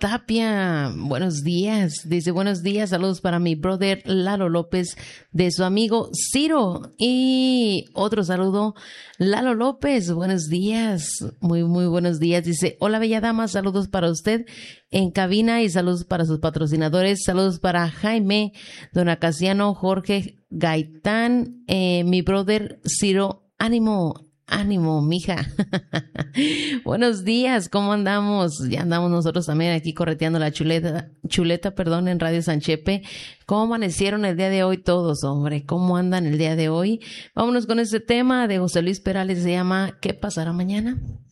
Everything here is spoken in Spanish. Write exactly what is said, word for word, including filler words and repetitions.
Tapia, buenos días. Dice, buenos días, saludos para mi brother Lalo López, de su amigo Ciro. Y otro saludo, Lalo López, buenos días, muy, muy buenos días. Dice, hola bella dama, saludos para usted en cabina y saludos para sus patrocinadores. Saludos para Jaime, don Acaciano, Jorge Gaitán, eh, mi brother Ciro, ánimo. Ánimo, mija. Buenos días, ¿cómo andamos? Ya andamos nosotros también aquí correteando la chuleta, chuleta, perdón, en Radio Sanchepe. ¿Cómo amanecieron el día de hoy todos, hombre? ¿Cómo andan el día de hoy? Vámonos con este tema de José Luis Perales, se llama ¿Qué pasará mañana?